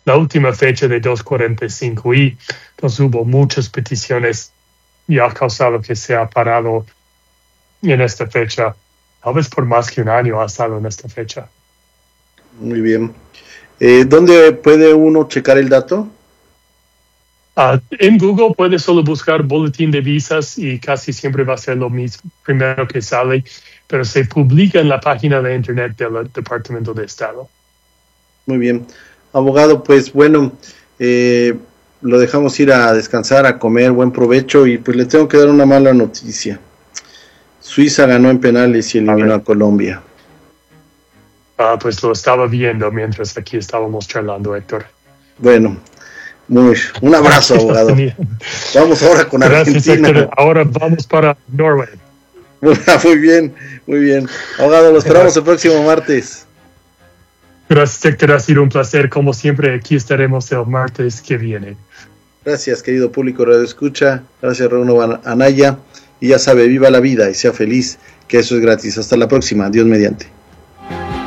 la última fecha de 2:45 y entonces hubo muchas peticiones y ha causado que se ha parado en esta fecha. Tal vez por más que un año ha estado en esta fecha. Muy bien. ¿Dónde puede uno checar el dato? En Google puedes solo buscar boletín de visas y casi siempre va a ser lo mismo, primero que sale, pero se publica en la página de internet del Departamento de Estado. Muy bien. Abogado, pues bueno, lo dejamos ir a descansar, a comer, buen provecho, y pues le tengo que dar una mala noticia. Suiza ganó en penales y eliminó a Colombia. Pues lo estaba viendo mientras aquí estábamos charlando, Héctor. Bueno, un abrazo, abogado. Vamos ahora con Gracias, Argentina. Héctor. Ahora vamos para Norway. Muy bien, muy bien. Abogado, lo esperamos el próximo martes. Gracias, Héctor. Ha sido un placer. Como siempre, aquí estaremos el martes que viene. Gracias, querido público Radio Escucha. Gracias, Rauno Anaya. Y ya sabe, viva la vida y sea feliz, que eso es gratis. Hasta la próxima. Dios mediante.